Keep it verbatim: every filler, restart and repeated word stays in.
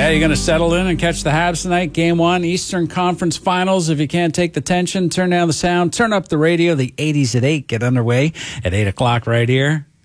Yeah, you're going to settle in and catch the Habs tonight. Game one, Eastern Conference Finals. If you can't take the tension, turn down the sound, turn up the radio. The eighties at eight get underway at eight o'clock right here